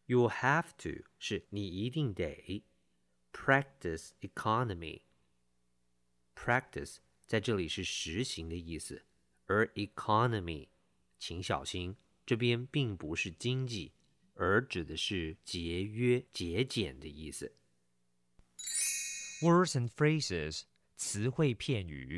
You have to 是你一定得。Practice economy. Practice 在这里是实行的意思，而 economy 请小心，这边并不是经济，而指的是节约、节俭的意思。 Words and phrases 词汇片语。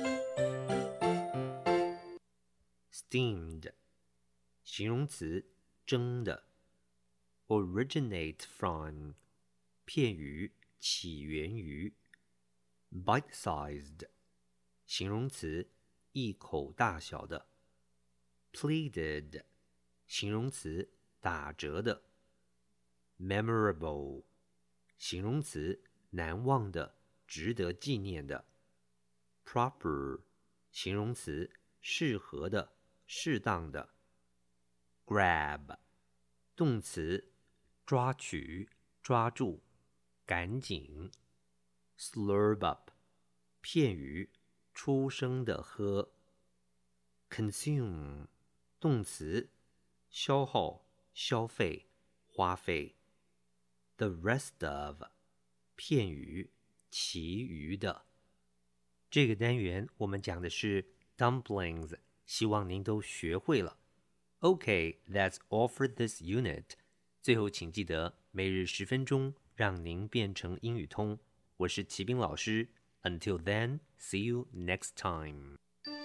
Steamed 形容词，蒸的。Originate from 片语，起源于。Bite-sized 形容词，一口大小的。Pleated 形容词，打折的。Memorable 形容词，难忘的，值得纪念的。Proper 形容词，适合的，适当的。Grab 动词，抓取，抓住，赶紧。Slurp up 片语，出声的喝。Consume 动词，消耗，消费，花费。The rest of 片语，其余的。这个单元我们讲的是 dumplings， 希望您都学会了。Okay, that's all for this unit. 最后请记得每日10分钟，让您变成英语通。我是齐斌老师。Until then, see you next time.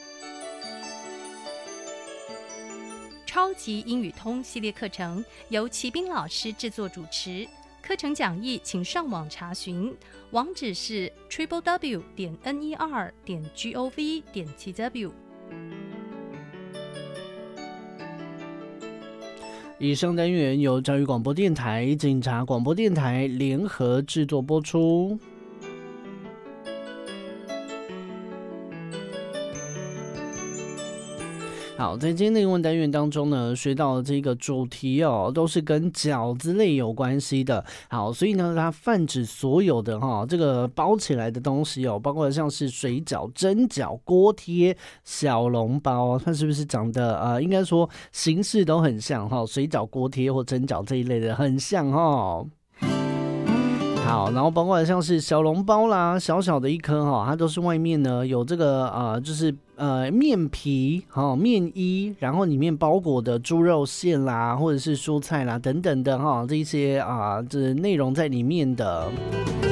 超级英语通系列课程由齐斌老师制作主持，课程讲义请上网查询，网址是 www.ner.gov.tw。 以上单元由教育广播电台、警察广播电台联合制作播出。好，在今天的英文单元当中呢，学到的这个主题哦，都是跟饺子类有关系的。好，所以呢，它泛指所有的这个包起来的东西哦，包括像是水饺、蒸饺、锅贴、小笼包，它是不是长得应该说形式都很像哈？水饺、锅贴或蒸饺这一类的很像哈。好，然后包括像是小笼包啦，小小的一颗哈，它都是外面呢有这个就是面皮面衣，然后里面包裹的猪肉馅啦，或者是蔬菜啦等等的哈，这一些这内容在里面的。